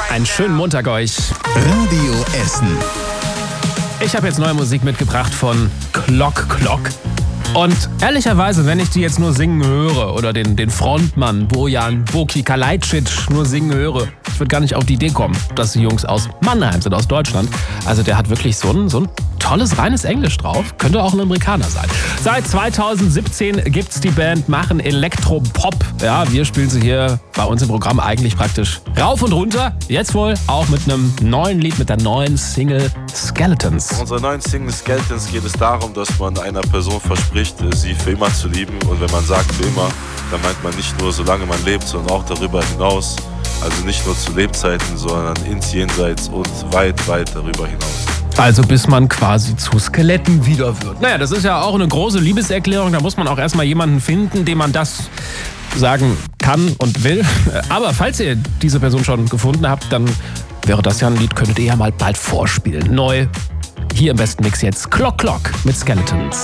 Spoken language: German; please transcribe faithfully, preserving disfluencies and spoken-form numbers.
Einen schönen Montag euch. Radio Essen. Ich habe jetzt neue Musik mitgebracht von Clock Clock. Und ehrlicherweise, wenn ich die jetzt nur singen höre oder den, den Frontmann Bojan Boki Kalajdzic nur singen höre, ich würde gar nicht auf die Idee kommen, dass die Jungs aus Mannheim sind, aus Deutschland. Also der hat wirklich so ein, so ein tolles, reines Englisch drauf. Könnte auch ein Amerikaner sein. Seit zweitausendsiebzehn gibt's die Band, machen Elektropop. Ja, wir spielen sie hier bei uns im Programm eigentlich praktisch rauf und runter. Jetzt wohl auch mit einem neuen Lied, mit der neuen Single Skeletons. Bei unserer neuen Single Skeletons geht es darum, dass man einer Person verspricht, sie für immer zu lieben. Und wenn man sagt für immer, dann meint man nicht nur, solange man lebt, sondern auch darüber hinaus. Also nicht nur zu Lebzeiten, sondern ins Jenseits und weit, weit darüber hinaus. Also bis man quasi zu Skeletten wieder wird. Naja, das ist ja auch eine große Liebeserklärung. Da muss man auch erstmal jemanden finden, dem man das sagen kann und will. Aber falls ihr diese Person schon gefunden habt, dann wäre das ja ein Lied, könntet ihr ja mal bald vorspielen. Neu, hier im besten Mix jetzt Clock Clock mit Skeletons.